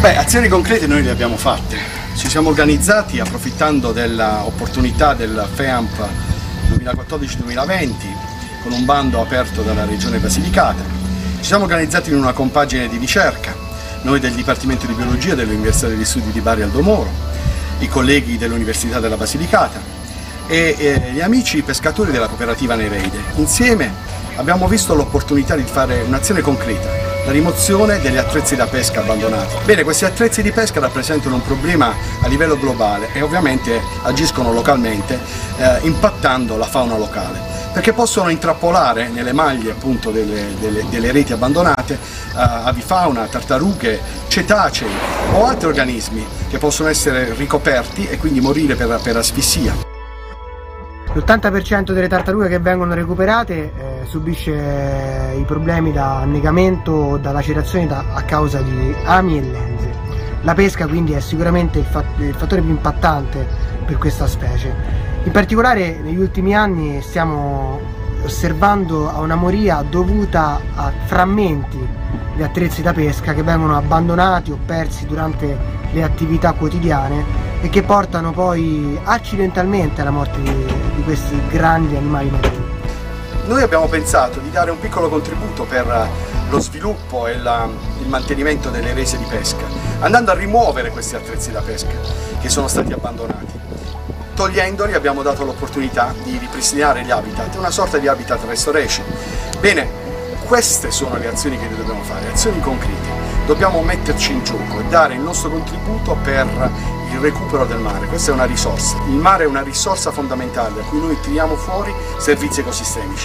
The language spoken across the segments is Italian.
Beh, azioni concrete noi le abbiamo fatte. Ci siamo organizzati approfittando dell'opportunità del FEAMP 2014-2020 con un bando aperto dalla Regione Basilicata. Ci siamo organizzati in una compagine di ricerca, noi del Dipartimento di Biologia dell'Università degli Studi di Bari Aldo Moro, i colleghi dell'Università della Basilicata e gli amici pescatori della cooperativa Nereide. Insieme abbiamo visto l'opportunità di fare un'azione concreta, la rimozione degli attrezzi da pesca abbandonati. Bene, questi attrezzi di pesca rappresentano un problema a livello globale e ovviamente agiscono localmente impattando la fauna locale, perché possono intrappolare nelle maglie appunto delle reti abbandonate avifauna, tartarughe, cetacei o altri organismi che possono essere ricoperti e quindi morire per asfissia. L'80% delle tartarughe che vengono recuperate subisce i problemi da annegamento o da lacerazioni a causa di ami e lenze. La pesca quindi è sicuramente il fattore più impattante per questa specie. In particolare negli ultimi anni stiamo osservando una moria dovuta a frammenti di attrezzi da pesca che vengono abbandonati o persi durante le attività quotidiane e che portano poi accidentalmente alla morte di questi grandi animali marini. Noi abbiamo pensato di dare un piccolo contributo per lo sviluppo e il mantenimento delle rese di pesca, andando a rimuovere questi attrezzi da pesca che sono stati abbandonati. Togliendoli abbiamo dato l'opportunità di ripristinare gli habitat, una sorta di habitat restoration. Bene, queste sono le azioni che noi dobbiamo fare, azioni concrete. Dobbiamo metterci in gioco e dare il nostro contributo per il recupero del mare. Questa è una risorsa. Il mare è una risorsa fondamentale da cui noi tiriamo fuori servizi ecosistemici.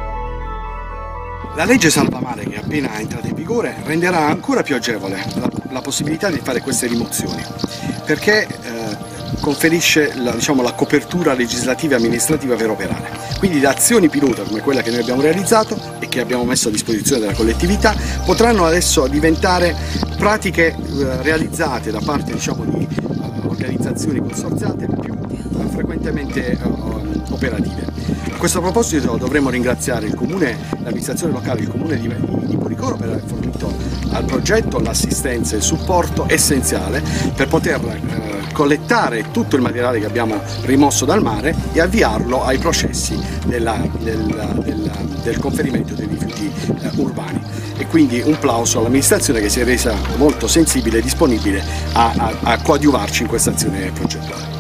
La legge Salva Mare, che è appena entrata in vigore, renderà ancora più agevole la possibilità di fare queste rimozioni, perché conferisce la copertura legislativa e amministrativa per operare. Quindi le azioni pilota come quella che noi abbiamo realizzato e che abbiamo messo a disposizione della collettività potranno adesso diventare pratiche realizzate da parte di organizzazioni consorziate più frequentemente operative. A questo proposito dovremmo ringraziare il Comune, l'amministrazione locale, il Comune di Policoro per aver fornito al progetto l'assistenza e il supporto essenziale per poter collettare tutto il materiale che abbiamo rimosso dal mare e avviarlo ai processi del conferimento dei rifiuti urbani. E quindi un plauso all'amministrazione che si è resa molto sensibile e disponibile a coadiuvarci in questa azione progettuale.